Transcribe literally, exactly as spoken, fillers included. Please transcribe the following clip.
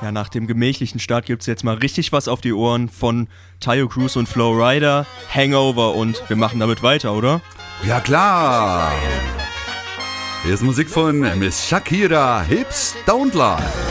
Ja, nach dem gemächlichen Start gibt's jetzt mal richtig was auf die Ohren von Taio Cruz und Flo Rida, Hangover, und wir machen damit weiter, oder? Ja klar! Hier ist Musik von Miss Shakira, Hips Don't Lie.